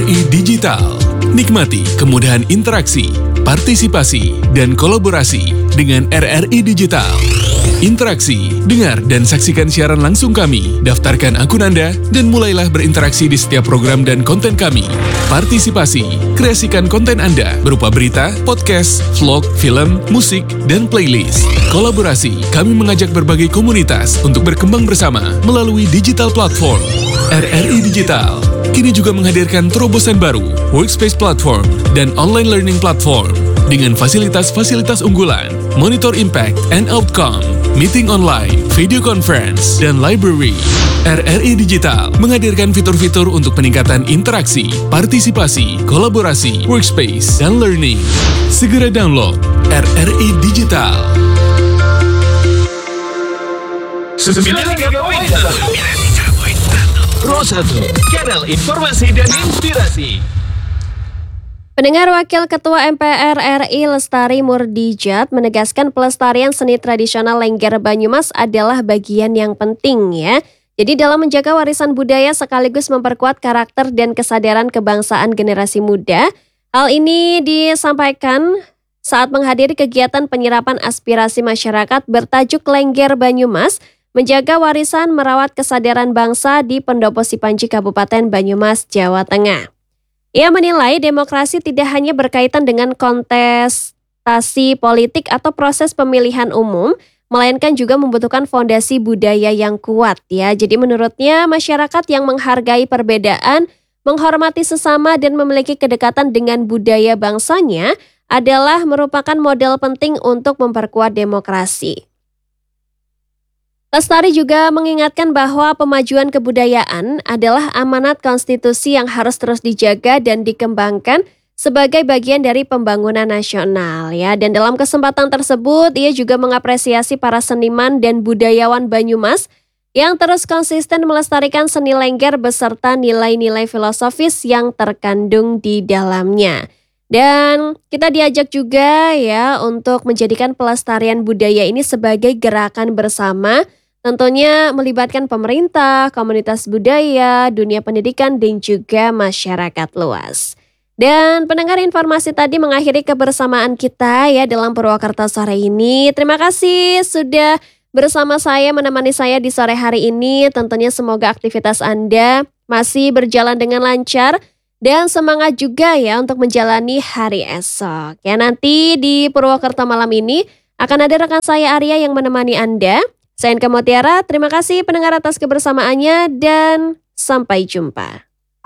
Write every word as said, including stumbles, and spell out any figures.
R I Digital. Nikmati kemudahan interaksi, partisipasi, dan kolaborasi dengan R R I Digital. Interaksi, dengar dan saksikan siaran langsung kami, daftarkan akun Anda, dan mulailah berinteraksi di setiap program dan konten kami. Partisipasi, kreasikan konten Anda berupa berita, podcast, vlog, film, musik, dan playlist. Kolaborasi, kami mengajak berbagai komunitas untuk berkembang bersama melalui digital platform. R R I Digital kini juga menghadirkan terobosan baru, workspace platform, dan online learning platform dengan fasilitas-fasilitas unggulan, monitor impact and outcome, meeting online, video conference, dan library. R R I Digital menghadirkan fitur-fitur untuk peningkatan interaksi, partisipasi, kolaborasi, workspace, dan learning. Segera download R R I Digital. sembilan puluh tiga koma satu Pro satu, kanal informasi dan inspirasi. Pendengar, Wakil Ketua M P R R I Lestari Murdijat menegaskan pelestarian seni tradisional Lengger Banyumas adalah bagian yang penting ya. Jadi dalam menjaga warisan budaya sekaligus memperkuat karakter dan kesadaran kebangsaan generasi muda. Hal ini disampaikan saat menghadiri kegiatan penyerapan aspirasi masyarakat bertajuk Lengger Banyumas, menjaga warisan merawat kesadaran bangsa di Pendopo Sipanji Kabupaten Banyumas, Jawa Tengah. Ia menilai demokrasi tidak hanya berkaitan dengan kontestasi politik atau proses pemilihan umum, melainkan juga membutuhkan fondasi budaya yang kuat ya. Jadi menurutnya masyarakat yang menghargai perbedaan, menghormati sesama dan memiliki kedekatan dengan budaya bangsanya adalah merupakan model penting untuk memperkuat demokrasi. Lestari juga mengingatkan bahwa pemajuan kebudayaan adalah amanat konstitusi yang harus terus dijaga dan dikembangkan sebagai bagian dari pembangunan nasional ya. Dan dalam kesempatan tersebut ia juga mengapresiasi para seniman dan budayawan Banyumas yang terus konsisten melestarikan seni Lengger beserta nilai-nilai filosofis yang terkandung di dalamnya. Dan kita diajak juga ya untuk menjadikan pelestarian budaya ini sebagai gerakan bersama, tentunya melibatkan pemerintah, komunitas budaya, dunia pendidikan, dan juga masyarakat luas. Dan pendengar, informasi tadi mengakhiri kebersamaan kita ya dalam Purwakarta sore ini. Terima kasih sudah bersama saya, menemani saya di sore hari ini. Tentunya semoga aktivitas Anda masih berjalan dengan lancar dan semangat juga ya untuk menjalani hari esok. Ya, nanti di Purwakarta malam ini akan ada rekan saya Arya yang menemani Anda. Saya Inka Mutiara, terima kasih pendengar atas kebersamaannya dan sampai jumpa.